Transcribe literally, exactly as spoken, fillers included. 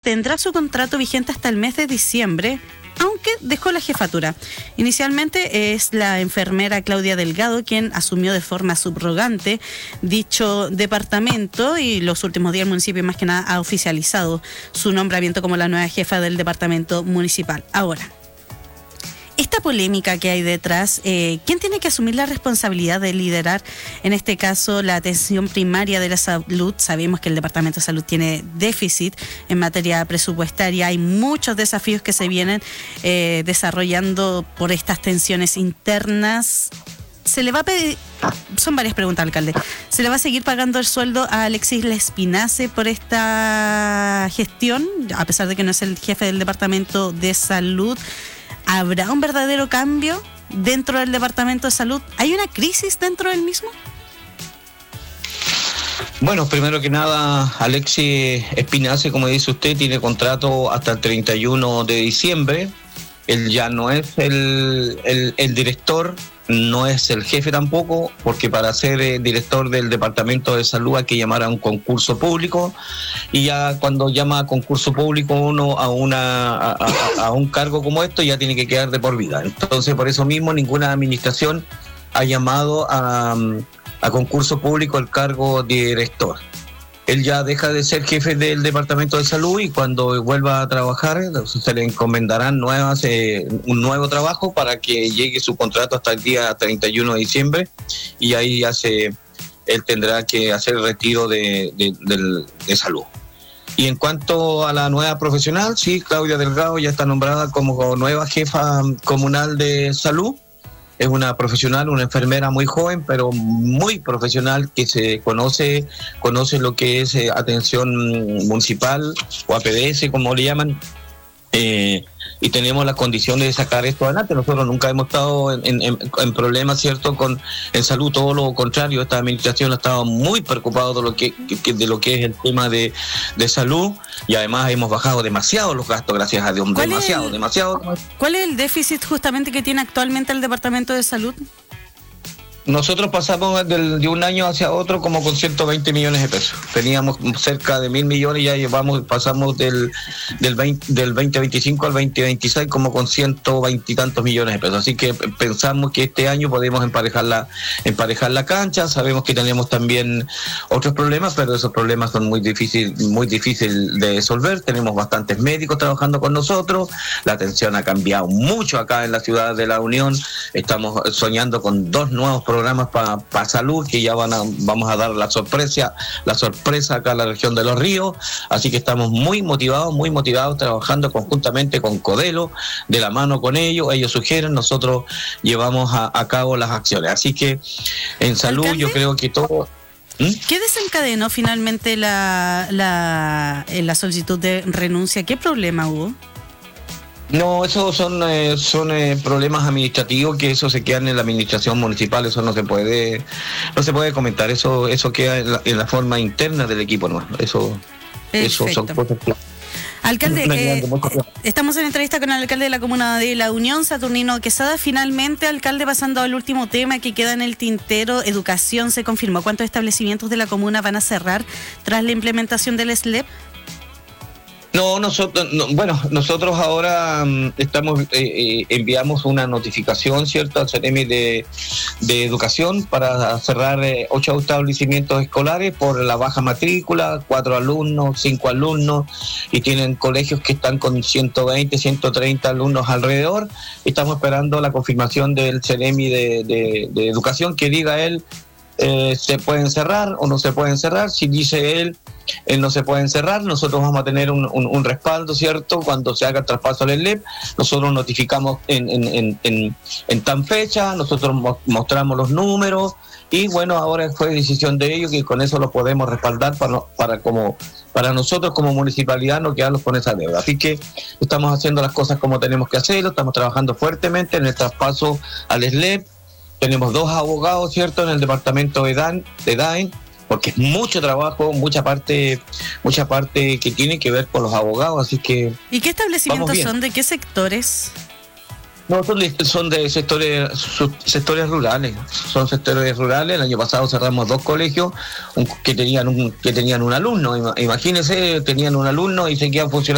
tendrá su contrato vigente hasta el mes de diciembre, aunque dejó la jefatura. Inicialmente es la enfermera Claudia Delgado quien asumió de forma subrogante dicho departamento, y los últimos días el municipio más que nada ha oficializado su nombramiento como la nueva jefa del departamento municipal. Ahora, esta polémica que hay detrás, eh, ¿quién tiene que asumir la responsabilidad de liderar, en este caso, la atención primaria de la salud? Sabemos que el Departamento de Salud tiene déficit en materia presupuestaria, hay muchos desafíos que se vienen eh, desarrollando por estas tensiones internas. Se le va a pedir, son varias preguntas, alcalde. ¿Se le va a seguir pagando el sueldo a Alexis Lespinace por esta gestión, a pesar de que no es el jefe del Departamento de Salud? ¿Habrá un verdadero cambio dentro del Departamento de Salud? ¿Hay una crisis dentro del mismo? Bueno, primero que nada, Alexis Lespinace, como dice usted, tiene contrato hasta el treinta y uno de diciembre. Él ya no es el, el, el director, no es el jefe tampoco, porque para ser eh, director del Departamento de Salud hay que llamar a un concurso público, y ya cuando llama a concurso público uno a una a, a, a un cargo como esto ya tiene que quedar de por vida. Entonces, por eso mismo ninguna administración ha llamado a, a concurso público el cargo de director. Él ya deja de ser jefe del Departamento de Salud, y cuando vuelva a trabajar se le encomendarán nuevas, eh, un nuevo trabajo para que llegue su contrato hasta el día treinta y uno de diciembre, y ahí ya se, él tendrá que hacer el retiro de, de, de, de salud. Y en cuanto a la nueva profesional, sí, Claudia Delgado ya está nombrada como nueva jefa comunal de salud. Es una profesional, una enfermera muy joven, pero muy profesional, que se conoce, conoce lo que es eh, atención municipal o A P D S, como le llaman, eh, y tenemos las condiciones de sacar esto adelante. Nosotros nunca hemos estado en, en, en problemas, ¿cierto?, con en salud, todo lo contrario. Esta administración ha estado muy preocupada de lo que, que de lo que es el tema de, de salud, y además hemos bajado demasiado los gastos, gracias a Dios, demasiado, el, demasiado. ¿Cuál es el déficit justamente que tiene actualmente el Departamento de Salud? Nosotros pasamos del, de un año hacia otro como con ciento veinte millones de pesos. Teníamos cerca de mil millones y ya llevamos, pasamos del, del, veinte, del veinte veinticinco al veinte veintiséis como con ciento veinte y tantos millones de pesos. Así que pensamos que este año podemos emparejar la, emparejar la cancha. Sabemos que tenemos también otros problemas, pero esos problemas son muy difíciles, muy difícil de resolver. Tenemos bastantes médicos trabajando con nosotros. La atención ha cambiado mucho acá en la ciudad de La Unión. Estamos soñando con dos nuevos programas para pa salud que ya van a, vamos a dar la sorpresa, la sorpresa acá en la región de Los Ríos. Así que estamos muy motivados, muy motivados, trabajando conjuntamente con Codelo, de la mano con ellos. Ellos sugieren, nosotros llevamos a, a cabo las acciones. Así que en salud, ¿alcalde?, yo creo que todo... ¿Mm? ¿Qué desencadenó finalmente la, la, la solicitud de renuncia? ¿Qué problema hubo? No, esos son eh, son eh, problemas administrativos que eso se quedan en la administración municipal. Eso no se puede no se puede comentar. Eso eso queda en la, en la forma interna del equipo, ¿no? Eso eso son cosas que... Alcalde, eh, estamos en entrevista con el alcalde de la comuna de La Unión, Saturnino Quesada. Finalmente, alcalde, pasando al último tema que queda en el tintero, educación. Se confirmó cuántos establecimientos de la comuna van a cerrar tras la implementación del S L E P. No, nosotros, no, bueno, nosotros ahora um, estamos, eh, eh, enviamos una notificación, ¿cierto?, al C N E M I de, de Educación para cerrar eh, ocho establecimientos escolares por la baja matrícula, cuatro alumnos, cinco alumnos, y tienen colegios que están con ciento veinte, ciento treinta alumnos alrededor. Estamos esperando la confirmación del C N E M I de, de, de Educación, que diga él, eh, se pueden cerrar o no se pueden cerrar. Si dice él, Eh, no se pueden cerrar, nosotros vamos a tener un, un, un respaldo, ¿cierto? Cuando se haga el traspaso al S L E P, nosotros notificamos en, en, en, en, en tan fecha, nosotros mo- mostramos los números, y bueno, ahora fue decisión de ellos, que con eso lo podemos respaldar para, para, como, para nosotros como municipalidad no quedarnos con esa deuda. Así que estamos haciendo las cosas como tenemos que hacerlo, estamos trabajando fuertemente en el traspaso al S L E P. Tenemos dos abogados, ¿cierto?, en el departamento de D A N, de D A N, porque es mucho trabajo, mucha parte, mucha parte que tiene que ver con los abogados, así que... ¿Y qué establecimientos son? ¿De qué sectores? No, son de, son de sectores, sectores rurales, son sectores rurales. El año pasado cerramos dos colegios un, que tenían un que tenían un alumno, imagínense, tenían un alumno y seguían funcionando.